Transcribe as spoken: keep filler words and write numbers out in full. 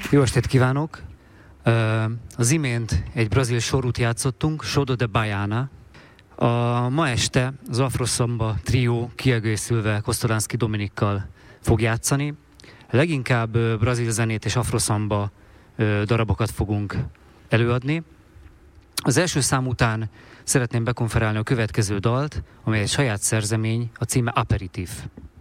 Jó estét kívánok! Az imént egy brazil sorút játszottunk, Show de Baiana. A ma este az Afroszamba trió kiegészülve Kostolánszky Dominikkal fog játszani. Leginkább brazil zenét és afroszamba darabokat fogunk előadni. Az első szám után szeretném bekonferálni a következő dalt, amely egy saját szerzemény, a címe Aperitif.